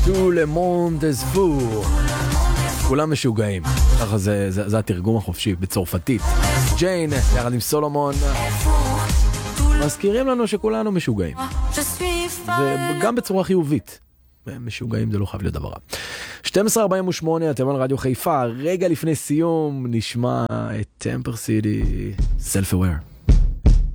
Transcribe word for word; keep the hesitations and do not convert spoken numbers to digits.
tout le monde est fou. כולם משוגעים. ככה זה, זה, זה התרגום החופשי בצרפתית. ג'יין, יחד עם סולומון, מזכירים לנו שכולנו משוגעים. וגם בצורה חיובית. משוגעים זה לא חייב להיות דבר רע. שתים עשרה ארבעים ושמונה, אתם על רדיו חיפה. רגע לפני סיום נשמע את טמפר סיטי, Self Aware.